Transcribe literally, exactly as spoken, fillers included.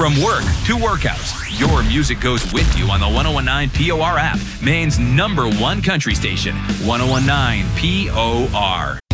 From work to workouts, your music goes with you on the one oh one nine P O R app, Maine's number one country station, one oh one nine P O R.